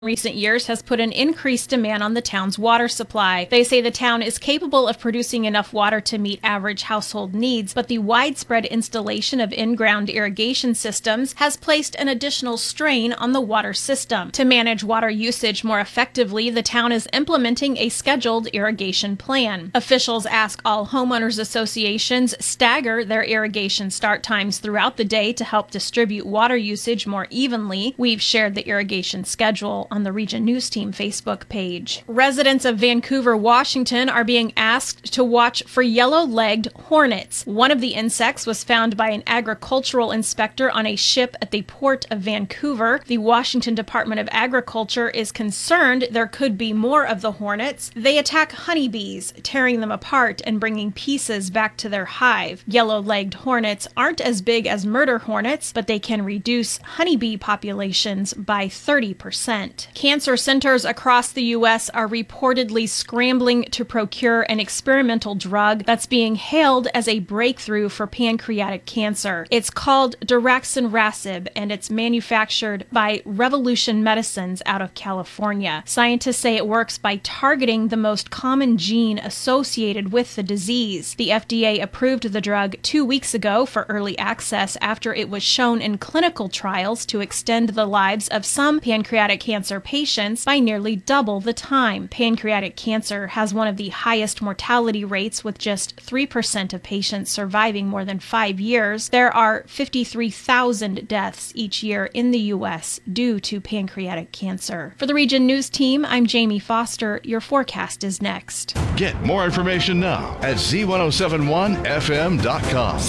recent years has put an increased demand on the town's water supply. They say the town is capable of producing enough water to meet average household needs, but the widespread installation of in-ground irrigation systems has placed an additional strain on the water system. To manage water usage more effectively, the town is implementing a scheduled irrigation plan. Officials ask all homeowners associations stagger their irrigation start times throughout the day to help distribute water usage more evenly. We've shared the irrigation schedule on the Region News Team Facebook page. Residents of Vancouver, Washington are being asked to watch for yellow-legged hornets. One of the insects was found by an agricultural inspector on a ship at the port of Vancouver. The Washington Department of Agriculture is concerned there could be more of the hornets. They attack honeybees, tearing them apart and bringing pieces back to their hive. Yellow-legged hornets aren't as big as murder hornets, but they can reduce honeybee populations by 30%. Cancer centers across the U.S. are reportedly scrambling to procure an experimental drug that's being hailed as a breakthrough for pancreatic cancer. It's called daraxonrasib, and it's manufactured by Revolution Medicines out of California. Scientists say it works by targeting the most common gene associated with the disease. The FDA approved the drug 2 weeks ago for early access after it was shown in clinical trials to extend the lives of some pancreatic cancer patients by nearly double the time. Pancreatic cancer has one of the highest mortality rates, with just 3% of patients surviving more than 5 years. There are 53,000 deaths each year in the U.S. due to pancreatic cancer. For the Region News Team, I'm Jamie Foster. Your forecast is next. Get more information now at z1071fm.com.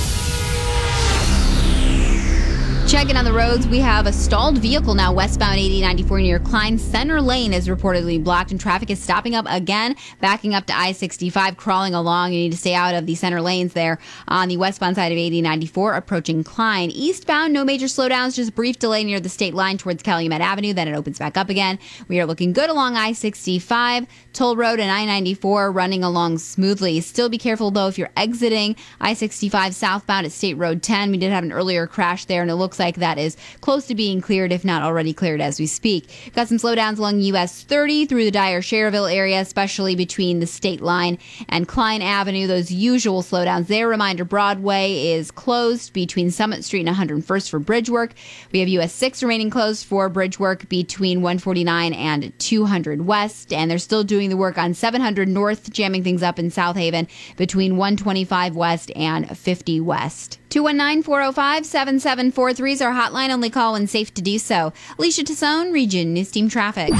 Checking on the roads, we have a stalled vehicle now westbound 8094 near Klein. Center lane is reportedly blocked and traffic is stopping up again, backing up to I-65, crawling along. You need to stay out of the center lanes there on the westbound side of 8094 approaching Klein. Eastbound, no major slowdowns, just brief delay near the state line towards Calumet Avenue, then it opens back up again. We are looking good along I-65, Toll Road and I-94 running along smoothly. Still be careful though if you're exiting I-65 southbound at State Road 10. We did have an earlier crash there and it looks like that is close to being cleared, if not already cleared as we speak. Got some slowdowns along US 30 through the Dyer-Schererville area, especially between the state line and Klein Avenue. Those usual slowdowns there. Reminder, Broadway is closed between Summit Street and 101st for bridge work. We have US 6 remaining closed for bridge work between 149 and 200 West, and they're still doing the work on 700 North, jamming things up in South Haven between 125 West and 50 West. 219-405-7743 is our hotline. Only call when safe to do so. Alicia Tassone, Region News Team Traffic.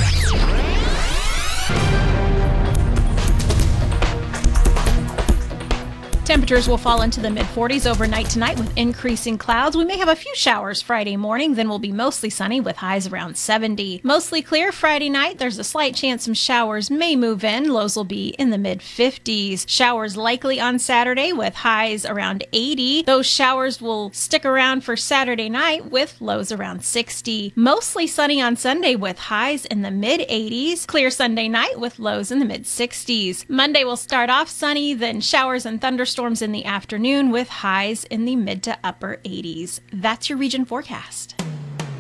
Temperatures will fall into the mid-40s overnight tonight with increasing clouds. We may have a few showers Friday morning, then we'll be mostly sunny with highs around 70. Mostly clear Friday night. There's a slight chance some showers may move in. Lows will be in the mid-50s. Showers likely on Saturday with highs around 80. Those showers will stick around for Saturday night with lows around 60. Mostly sunny on Sunday with highs in the mid-80s. Clear Sunday night with lows in the mid-60s. Monday will start off sunny, then showers and thunderstorms in the afternoon with highs in the mid to upper 80s. That's your region forecast.